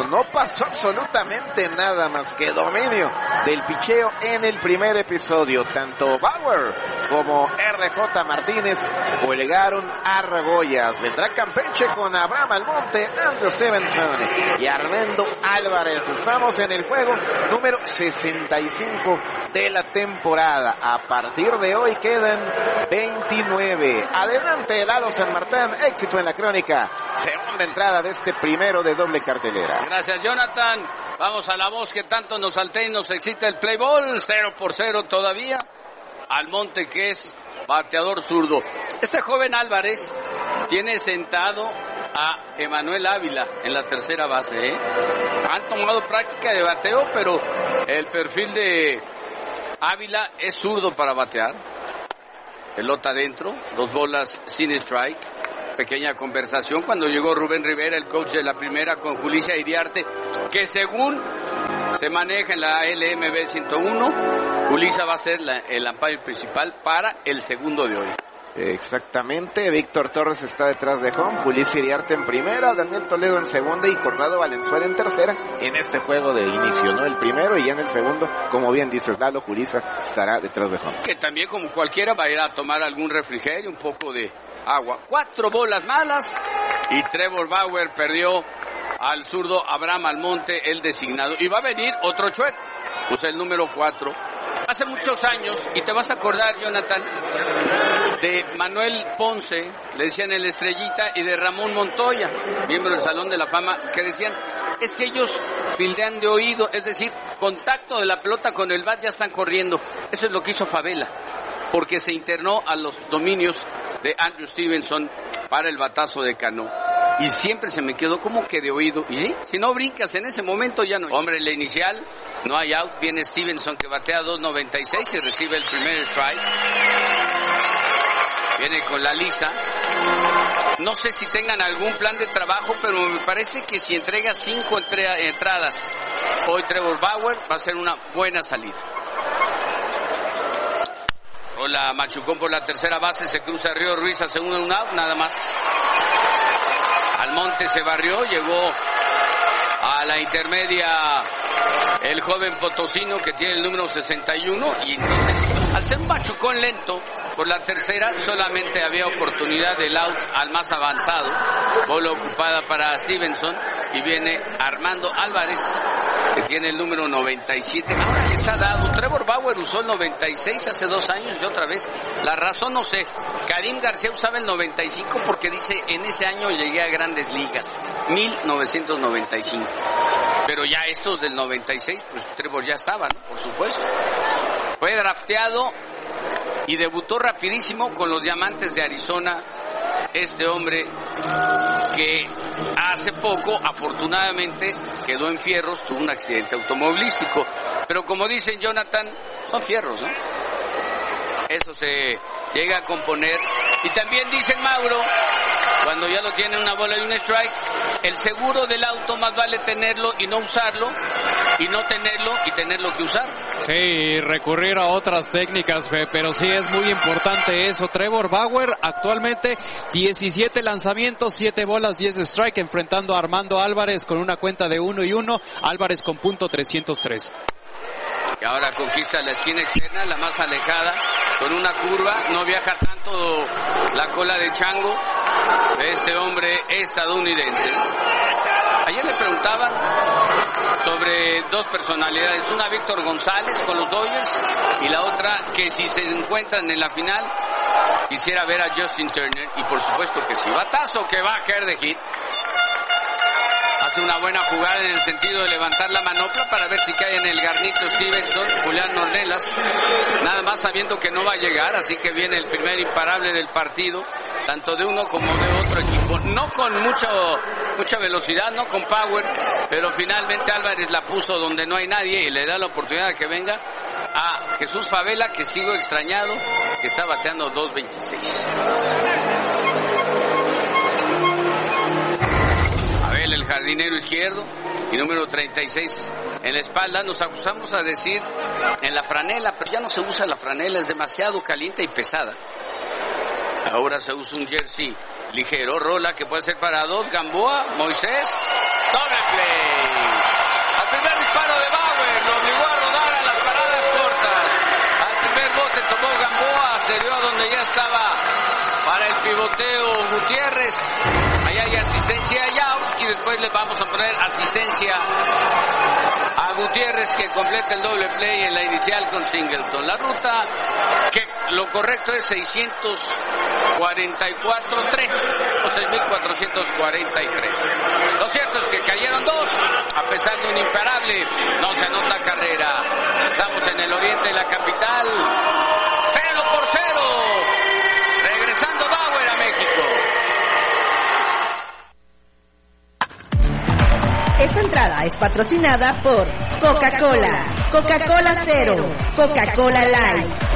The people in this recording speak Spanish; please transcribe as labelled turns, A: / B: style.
A: no pasó absolutamente nada más que dominio del picheo en el primer episodio. Tanto Bauer como RJ Martínez colgaron argollas. Vendrá Campeche con Abraham Almonte, Andrew Stevenson y Armando Álvarez. Estamos en el juego número 65 de la temporada. A partir de hoy quedan 29. Adelante, Lalo San Martín, éxito en la crónica. Segunda entrada de este primero de doble cartelera.
B: Gracias, Jonathan. Vamos a la voz que tanto nos altea y nos excita el play ball. 0-0 todavía. Almonte, que es bateador zurdo. Este joven Álvarez tiene sentado a Emanuel Ávila en la tercera base, Han tomado práctica de bateo, pero el perfil de Ávila es zurdo para batear. Pelota adentro, 2 bolas sin strike. Pequeña conversación cuando llegó Rubén Rivera, el coach de la primera, con Julicia Iriarte, que según se maneja en la LMB 101, Julicia va a ser el umpire principal para el segundo de hoy.
A: Exactamente, Víctor Torres está detrás de home, Julicia Iriarte en primera, Daniel Toledo en segunda y Corrado Valenzuela en tercera en este juego de inicio, ¿no? El primero y ya en el segundo, como bien dices, Lalo, Julicia estará detrás de home.
B: Que también, como cualquiera, va a ir a tomar algún refrigerio, un poco de agua. 4 bolas malas y Trevor Bauer perdió al zurdo Abraham Almonte, el designado. Y va a venir otro chueco, pues el número 4. Hace muchos años, y te vas a acordar, Jonathan, de Manuel Ponce, le decían el Estrellita, y de Ramón Montoya, miembro del Salón de la Fama, que decían, es que ellos fildean de oído, es decir, contacto de la pelota con el bat, ya están corriendo. Eso es lo que hizo Favela, porque se internó a los dominios de Andrew Stevenson para el batazo de Cano. Y siempre se me quedó como que de oído. Y ¿sí? Si no brincas en ese momento ya no. Hombre, la inicial, no hay out. Viene Stevenson que batea 2.96 y recibe el primer strike. Viene con la lisa. No sé si tengan algún plan de trabajo, pero me parece que si entrega 5 entradas hoy Trevor Bauer, va a ser una buena salida. Hola, machucón por la tercera base, se cruza Río Ruiz a segundo, un out, nada más. Almonte se barrió, llegó a la intermedia el joven potosino que tiene el número 61 y entonces al ser un machucón lento por la tercera solamente había oportunidad del out al más avanzado. Bola ocupada para Stevenson y viene Armando Álvarez que tiene el número 97. Ahora les ha dado, Trevor Bauer usó el 96 hace 2 años y otra vez, la razón no sé. Karim García usaba el 95 porque dice, en ese año llegué a Grandes Ligas, 1995. Pero ya estos del 96, pues Trevor ya estaba, ¿no? Por supuesto. Fue drafteado y debutó rapidísimo con los Diamantes de Arizona. Este hombre que hace poco, afortunadamente, quedó en fierros, tuvo un accidente automovilístico. Pero como dicen, Jonathan, son fierros, ¿no? Eso se llega a componer. Y también dicen, Mauro, cuando ya lo tiene una bola y un strike, el seguro del auto más vale tenerlo y no usarlo, y no tenerlo y tenerlo que usar.
C: Sí, recurrir a otras técnicas, pero sí es muy importante eso. Trevor Bauer actualmente 17 lanzamientos, 7 bolas, 10 strike, enfrentando a Armando Álvarez con una cuenta de 1-1, Álvarez con .303.
B: Y ahora conquista la esquina externa, la más alejada, con una curva, no viaja tanto la cola de chango de este hombre estadounidense. Ayer le preguntaban sobre 2 personalidades, una Víctor González con los Dodgers y la otra que si se encuentran en la final quisiera ver a Justin Turner, y por supuesto que sí. Batazo que va a caer de hit. Hace una buena jugada en el sentido de levantar la manopla para ver si cae en el garnito Stevenson, Julián Ornelas, nada más sabiendo que no va a llegar, así que viene el primer imparable del partido, tanto de uno como de otro equipo, no con mucha velocidad, no con power, pero finalmente Álvarez la puso donde no hay nadie y le da la oportunidad de que venga a Jesús Favela, que sigo extrañado, que está bateando 2.26. El jardinero izquierdo y número 36 en la espalda. Nos acusamos a decir en la franela, pero ya no se usa la franela, es demasiado caliente y pesada. Ahora se usa un jersey ligero. Rola que puede ser para 2, Gamboa, Moisés Doble play. Al primer disparo de Bauer lo obligó a rodar a las paradas cortas. Al primer bote tomó Gamboa, se dio a donde ya estaba para el pivoteo Gutiérrez. Allá hay asistencia a Yao y después le vamos a poner asistencia a Gutiérrez, que completa el doble play en la inicial con Singleton. La ruta, que lo correcto es 644.3 o 6.443. Lo cierto es que cayeron dos, a pesar de un imparable, no se anota carrera. Estamos en el oriente de la capital, 0-0. Regresando Bauer a México.
D: Esta entrada es patrocinada por Coca-Cola, Coca-Cola Cero, Coca-Cola Light,